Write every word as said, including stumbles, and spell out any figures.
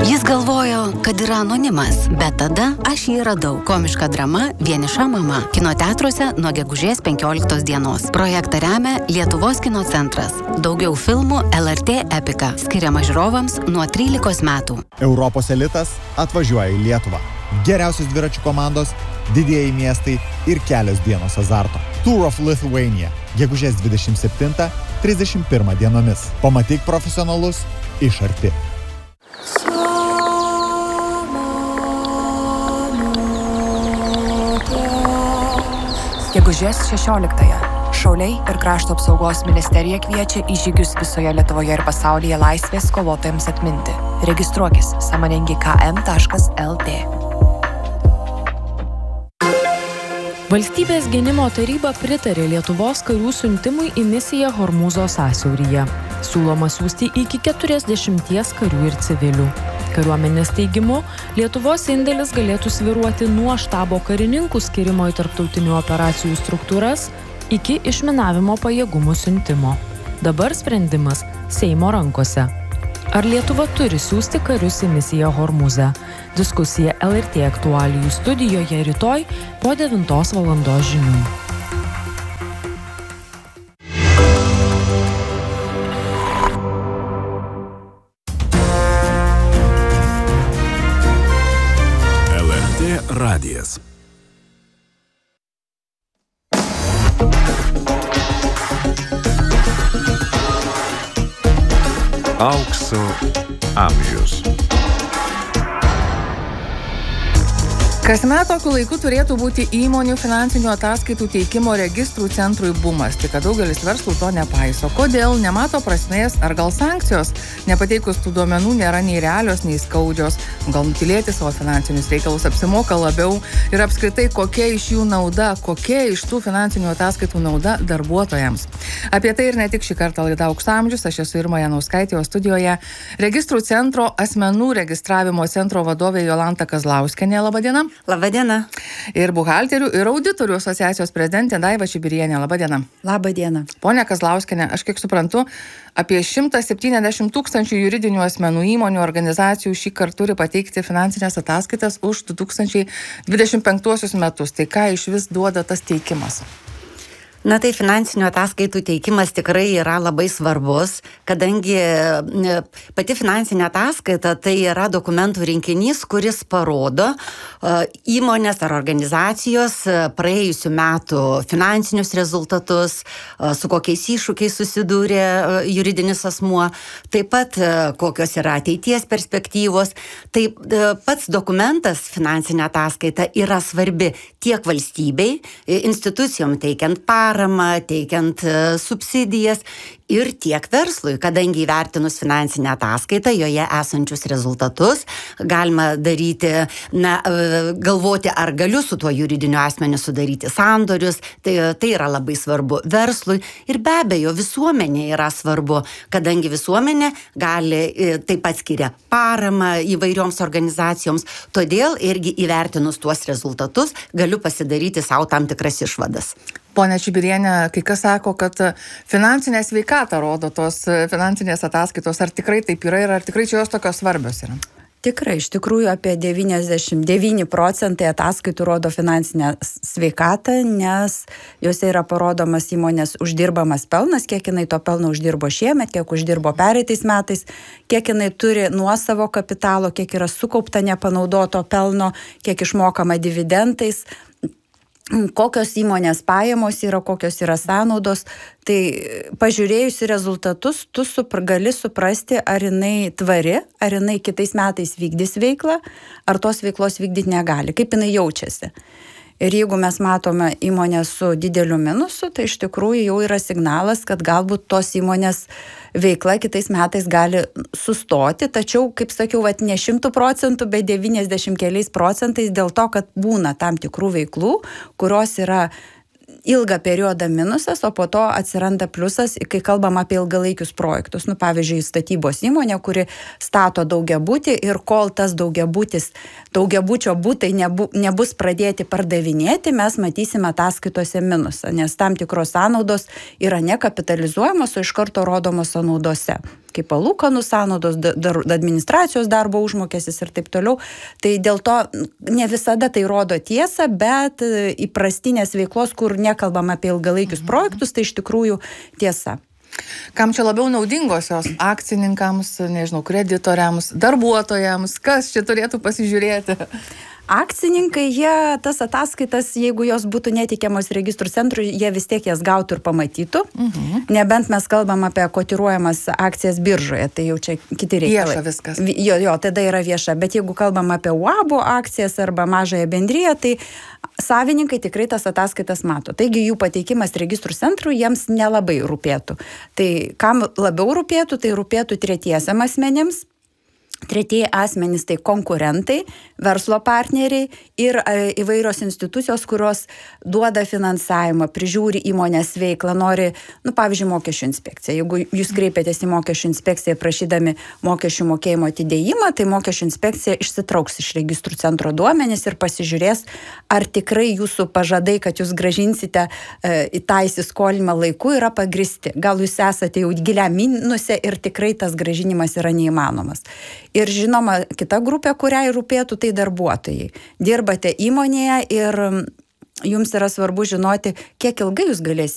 Jis galvojo, kad yra anonimas, bet tada aš jį radau. Komiška drama Vieniša mama. Kino teatruose nuo gegužės penkioliktos dienos. Projektą remia Lietuvos kino centras. Daugiau filmų L R T Epika. Skiriama žiūrovams nuo trylikos metų. Europos elitas atvažiuoja į Lietuvą. Geriausios dviračių komandos, didieji miestai ir kelios dienos azarto. Tour of Lithuania. Gegužės dvidešimt septintą trisdešimt pirmą dienomis. Pamatyk profesionalus iš arti. Gegužės šešioliktąją Šauliai ir Krašto apsaugos ministerija kviečia į žygius visoje Lietuvoje ir pasaulyje laisvės kovotojams atminti. Registruokis sąmoningi k m taškas l t. Valstybės gynimo taryba pritarė Lietuvos karių siuntimui į misiją Hormūzo sąsiauryje. Siūloma siųsti iki keturiasdešimties karių ir civilių. Kariuomenės teigimu, Lietuvos indėlis galėtų svyruoti nuo štabo karininkų skirimo į tarptautinių operacijų struktūras iki išminavimo pajėgumų siuntimo. Dabar sprendimas Seimo rankose. Ar Lietuva turi siųsti karius į misiją Hormūze? Diskusija L R T aktualijų studijoje rytoj po devintos valandos žinių. L R T radijas. Aukso amžius. Kasmet tokiu laiku turėtų būti įmonių finansinių ataskaitų teikimo registrų centrui bumas, tik kad daugelis verslų to nepaiso. Kodėl? Nemato prasmės ar gal sankcijos? Nepateikus tų duomenų nėra nei realios, nei skaudžios. Gal nutilėti savo finansinius reikalus apsimoka labiau ir apskritai kokia iš jų nauda, kokia iš tų finansinių ataskaitų nauda darbuotojams. Apie tai ir ne tik šį kartą laida Aukso amžius, aš esu Irma Janauskaitė, o studijoje Registrų centro asmenų registravimo centro vadovė Jolanta Kazlauskienė. Labą dieną. Labadiena. Ir buhalterių ir auditorių asociacijos prezidentė Daiva Čibirienė. Labadiena. Labadiena. Ponia Kazlauskienė, aš kiek suprantu, apie šimtas septyniasdešimt tūkstančių juridinių asmenų įmonių organizacijų šį kartą turi pateikti finansinės ataskaitas už du tūkstančiai dvidešimt penktuosius metus. Tai ką iš vis duoda tas teikimas? Na tai finansinių ataskaitų teikimas tikrai yra labai svarbus, kadangi pati finansinė ataskaita tai yra dokumentų rinkinys, kuris parodo įmonės ar organizacijos praėjusių metų finansinius rezultatus, su kokiais iššūkiais susidūrė juridinis asmuo, taip pat kokios yra ateities perspektyvos. Tai pats dokumentas finansinė ataskaita yra svarbi tiek valstybei, institucijom teikiant paramą, teikiant subsidijas ir tiek verslui, kadangi įvertinus finansinę ataskaitą, joje esančius rezultatus, galima daryti, na, galvoti, ar galiu su tuo juridiniu asmeniu sudaryti sandorius, tai, tai yra labai svarbu verslui ir be abejo visuomenė yra svarbu, kadangi visuomenė gali taip pat skiria paramą įvairioms organizacijoms, todėl irgi įvertinus tuos rezultatus galiu pasidaryti savo tam tikras išvadas. Pone Čibirienė, kai kas sako, kad finansinė sveikata rodo tos finansinės ataskaitos, ar tikrai taip yra ir ar tikrai čia jos tokios svarbios yra? Tikrai, iš tikrųjų apie devyniasdešimt devyni procentai ataskaitų rodo finansinę sveikatą, nes juose yra parodomas įmonės uždirbamas pelnas, kiek jinai to pelno uždirbo šiemet, kiek uždirbo pereitais metais, kiek jinai turi nuosavo kapitalo, kiek yra sukaupta nepanaudoto pelno, kiek išmokama dividendais, kokios įmonės pajamos yra, kokios yra sąnaudos. Tai pažiūrėjusi rezultatus, tu supr, gali suprasti, ar jinai tvari, ar jinai kitais metais vykdys veiklą, ar tos veiklos vykdyti negali, kaip jinai jaučiasi. Ir jeigu mes matome įmonę su dideliu minusu, tai iš tikrųjų jau yra signalas, kad galbūt tos įmonės veikla kitais metais gali sustoti, tačiau, kaip sakiau, vat, ne šimtų procentų, bet devyniasdešimt keliais procentais dėl to, kad būna tam tikrų veiklų, kurios yra ilgą periodą minusas, o po to atsiranda pliusas, kai kalbam apie ilgalaikius projektus. Nu, pavyzdžiui, statybos įmonė, kuri stato daugiabutį ir kol tas daugiabutis, daugiabučio būtai nebu, nebus pradėti pardavinėti, mes matysime ataskaitose minusą, nes tam tikros sąnaudos yra nekapitalizuojamos, o iš karto rodomos sąnaudose, kaip palūkanų sąnaudos, dar, administracijos darbo užmokestis ir taip toliau. Tai dėl to ne visada tai rodo tiesą, bet įprastinės veiklos, kur nekalbam apie ilgalaikius projektus, tai iš tikrųjų tiesa. Kam čia labiau naudingosios? Akcininkams, nežinau, kreditoriams, darbuotojams? Kas čia turėtų pasižiūrėti? Akcininkai, jie tas ataskaitas, jeigu jos būtų neteikiamos registrų centrui, jie vis tiek jas gautų ir pamatytų. Mhm. Nebent mes kalbam apie kotiruojamas akcijas biržoje, tai jau čia kiti reikalai. Vieša viskas. Jo, jo, tada yra vieša. Bet jeigu kalbam apie U A B akcijas arba mažąją bendriją, tai savininkai tikrai tas ataskaitas mato. Taigi jų pateikimas registrų centrui jiems nelabai rūpėtų. Tai kam labiau rūpėtų, tai rūpėtų tretiesiam asmenėms. Tretieji asmenys tai konkurentai, verslo partneriai ir įvairios institucijos, kurios duoda finansavimą, prižiūri įmonės veiklą, nori, nu, pavyzdžiui, mokesčių inspekcija. Jeigu jūs kreipiatės į mokesčių inspekciją prašydami mokesčių mokėjimo atidėjimą, tai mokesčių inspekcija išsitrauks iš registrų centro duomenis ir pasižiūrės, ar tikrai jūsų pažadai, kad jūs gražinsite e, į tą įsiskolimą laiku, yra pagristi. Gal jūs esate jau giliam minuse ir tikrai tas gražinimas yra neįmanomas. Ir žinoma, kita grupė, kuriai rūpėtų, tai darbuotojai. Dirbate įmonėje ir jums yra svarbu žinoti, kiek ilgai jūs galės,